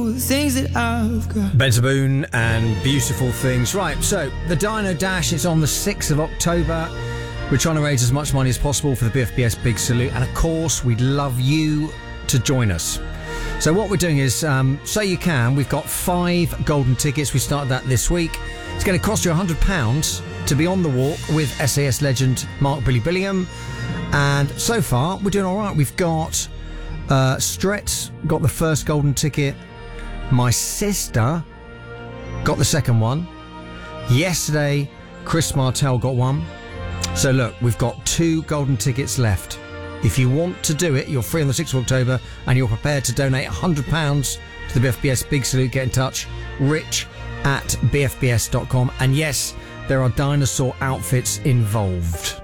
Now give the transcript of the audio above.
the things that I've got. Ben Saboon and Beautiful Things. Right, so the Dino Dash is on the 6th of October. We're trying to raise as much money as possible for the BFBS Big Salute, and of course we'd love you to join us. So what we're doing is, so you can, we've got 5 golden tickets. We started that this week. It's going to cost you £100 to be on the walk with SAS legend Mark Billy Billingham. And so far, we're doing all right. We've got Stretz got the first golden ticket. My sister got the second one. Yesterday, Chris Martell got one. So look, we've got 2 golden tickets left. If you want to do it, you're free on the 6th of October and you're prepared to donate £100 to the BFBS Big Salute, get in touch, rich@bfbs.com. And yes, there are dinosaur outfits involved.